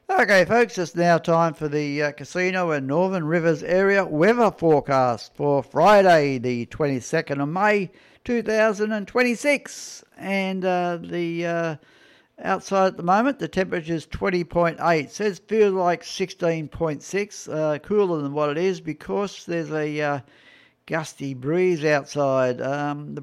Okay, folks, it's now time for the Casino and Northern Rivers area weather forecast for Friday, the 22nd of May, 2026. And the outside at the moment, the temperature is 20.8. Says feels like 16.6, cooler than what it is because there's a gusty breeze outside. The